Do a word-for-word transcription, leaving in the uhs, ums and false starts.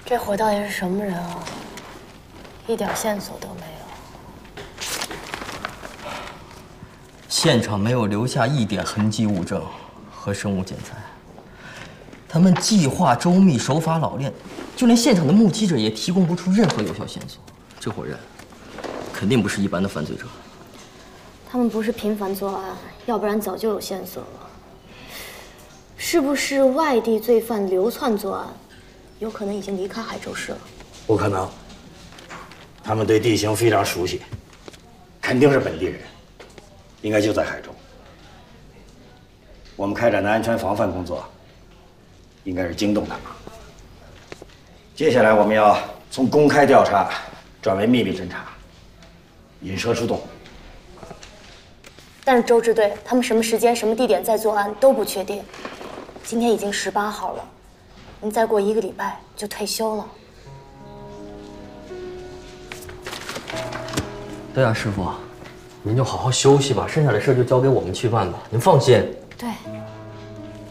这伙到底是什么人啊？一点线索都没有。 现场没有留下一点痕迹物证和生物检材。他们计划周密，手法老练，就连现场的目击者也提供不出任何有效线索。这伙人肯定不是一般的犯罪者。 他们不是频繁作案，要不然早就有线索了。是不是外地罪犯流窜作案？有可能已经离开海州市了。 不可能，他们对地形非常熟悉，肯定是本地人，应该就在海州。我们开展的安全防范工作，应该是惊动他们。接下来我们要从公开调查转为秘密侦查，引蛇出洞。 但是周支队他们什么时间、什么地点在作案都不确定。今天已经十八号了，您再过一个礼拜就退休了。 对啊，师傅，您就好好休息吧，剩下的事就交给我们去办吧。您放心。 对。